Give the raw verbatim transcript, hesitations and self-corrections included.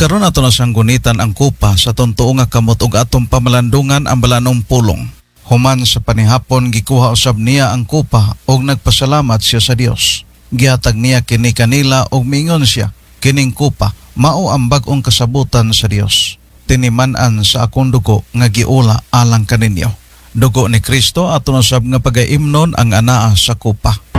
karon ato na siyang gunitan ang kupa sa tuntuo nga kamot ug atong pamalandungan ang balanong pulong. Human sa panihapon gikuha usab niya ang kupa ug nagpasalamat siya sa Dios. Gihatag niya kini kanila ug miingon siya, kining kupa mao ang bag-ong kasabutan sa Dios. Tiniman-an sa akong dugo nga giula alang kaninyo. Dugo ni Kristo aton usab nga pagaimnon ang anaa sa kupa.